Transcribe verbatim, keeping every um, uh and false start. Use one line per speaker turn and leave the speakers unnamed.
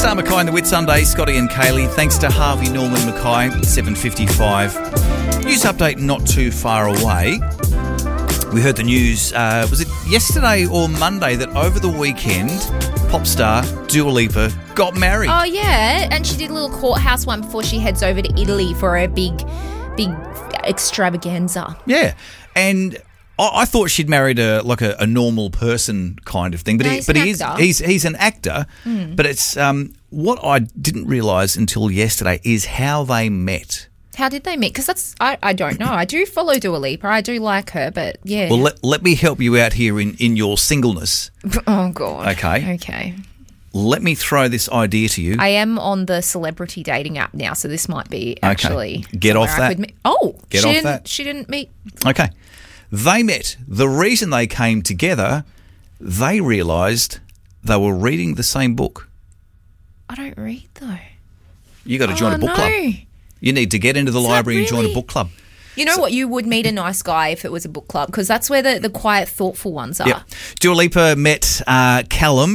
Star Mackay and the Whit Sunday, Scotty and Kaylee. Thanks to Harvey Norman Mackay, seven fifty-five. News update not too far away. We heard the news, uh, was it yesterday or Monday, that over the weekend, pop star Dua Lipa got married.
Oh, yeah, and she did a little courthouse one before she heads over to Italy for a big, big extravaganza.
Yeah, and I, I thought she'd married a like a, a normal person kind of thing, but
No,
he,
he's
but
an
he is
actor.
he's he's an actor. Mm. But it's um, what I didn't realise until yesterday is how they met.
How did they meet? Because that's, I, I don't know. I do follow Dua Lipa. I do like her, but yeah.
Well, let, let me help you out here in, in your singleness.
Oh, God.
Okay.
Okay.
Let me throw this idea to you.
I am on the celebrity dating app now, so this might be actually...
Okay. Get off
somewhere I
that.
could meet- Oh,
Get
she
off
didn't,
that.
She didn't meet...
Okay. They met. The reason they came together, they realised they were reading the same book.
I don't read, though.
You got to join
Oh,
a book
no.
club. You need to get into the
Is that
library and join a
really-
book club.
You know what? You would meet a nice guy if it was a book club, because that's where the, the quiet, thoughtful ones are.
Yep. Dua Lipa met uh, Callum